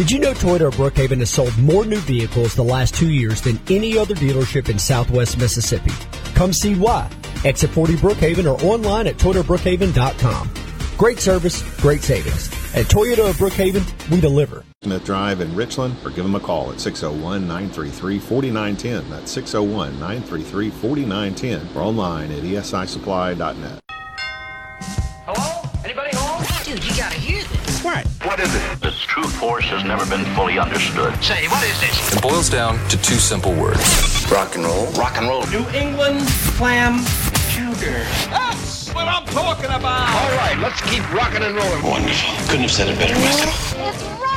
Did you know Toyota of Brookhaven has sold more new vehicles the last 2 years than any other dealership in Southwest Mississippi? Come see why. Exit 40 Brookhaven or online at ToyotaBrookhaven.com. Great service, great savings. At Toyota of Brookhaven, we deliver. Smith Drive in Richland, or give them a call at 601-933-4910. That's 601-933-4910 or online at esisupply.net. Hello? Anybody home? Dude, you gotta hear this. What? What is it? Its true force has never been fully understood. Say, what is this? It boils down to two simple words. Rock and roll. Rock and roll. New England clam chowder. That's what I'm talking about. All right, let's keep rocking and rolling. Wonderful. Couldn't have said it better myself. It's right.